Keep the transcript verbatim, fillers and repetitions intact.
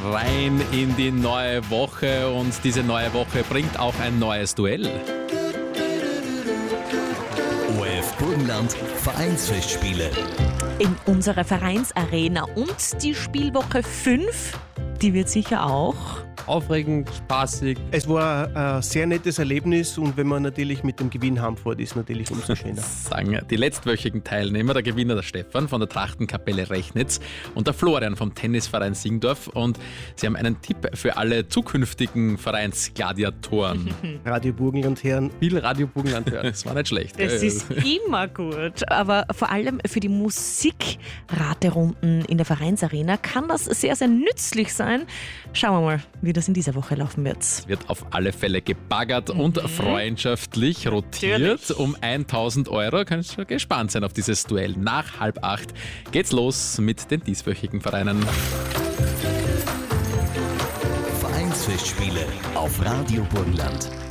rein in die neue Woche und diese neue Woche bringt auch ein neues Duell. O R F Burgenland Vereinsfestspiele. In unserer Vereinsarena und die Spielwoche fünf, die wird sicher auch aufregend, spaßig. Es war ein sehr nettes Erlebnis und wenn man natürlich mit dem Gewinn heimfährt, ist natürlich umso schöner. Sagen die letztwöchigen Teilnehmer, der Gewinner der Stefan von der Trachtenkapelle Rechnitz und der Florian vom Tennisverein Singdorf, und sie haben einen Tipp für alle zukünftigen Vereinsgladiatoren. Radio Burgenland hören. Viel Radio Burgenland hören. Das war nicht schlecht. Das ist immer gut, aber vor allem für die Musikraterunden in der Vereinsarena kann das sehr, sehr nützlich sein. Schauen wir mal, wie das in dieser Woche laufen wird. Es wird auf alle Fälle gebaggert mhm. und freundschaftlich rotiert. Natürlich. Um tausend Euro. Kannst du gespannt sein auf dieses Duell. Nach halb acht geht's los mit den dieswöchigen Vereinen. Vereinsfestspiele auf Radio Burgenland.